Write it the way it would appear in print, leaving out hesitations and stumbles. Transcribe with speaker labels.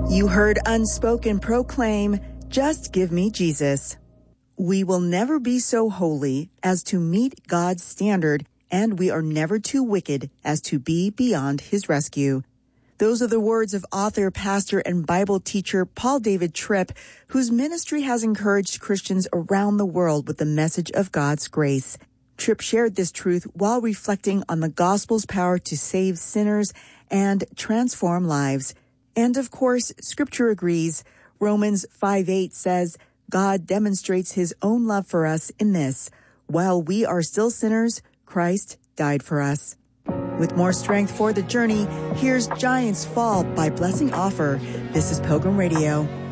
Speaker 1: You heard Unspoken proclaim, "Just give me Jesus." We will never be so holy as to meet God's standard, and we are never too wicked as to be beyond his rescue. Those are the words of author, pastor, and Bible teacher Paul David Tripp, whose ministry has encouraged Christians around the world with the message of God's grace. Tripp shared this truth while reflecting on the gospel's power to save sinners and transform lives. And of course, Scripture agrees. Romans 5:8 says, God demonstrates his own love for us in this: while we are still sinners, Christ died for us. With more strength for the journey, here's Giants Fall by Blessing Offer. This is Pilgrim Radio.